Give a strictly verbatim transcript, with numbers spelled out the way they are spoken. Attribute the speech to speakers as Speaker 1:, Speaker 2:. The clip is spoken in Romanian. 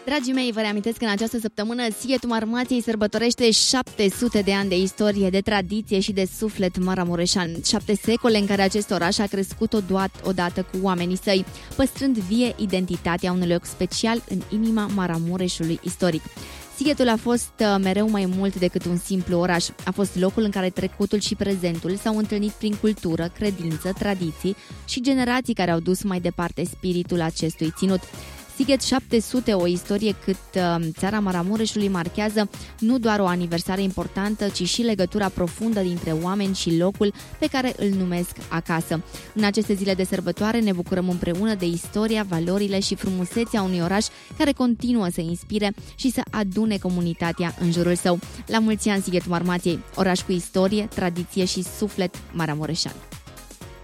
Speaker 1: Dragii mei, vă reamintesc că în această săptămână Sighetul Marmației sărbătorește șapte sute de ani de istorie, de tradiție și de suflet maramureșan. Șapte secole în care acest oraș a crescut odată cu oamenii săi, păstrând vie identitatea unui loc special în inima Maramureșului istoric. Sighetul a fost mereu mai mult decât un simplu oraș. A fost locul în care trecutul și prezentul s-au întâlnit prin cultură, credință, tradiții și generații care au dus mai departe spiritul acestui ținut. Sighet șapte sute, o istorie cât uh, țara Maramureșului, marchează nu doar o aniversare importantă, ci și legătura profundă dintre oameni și locul pe care îl numesc acasă. În aceste zile de sărbătoare ne bucurăm împreună de istoria, valorile și frumusețea unui oraș care continuă să inspire și să adune comunitatea în jurul său. La mulți ani, Sighetul Marmației, oraș cu istorie, tradiție și suflet maramureșan!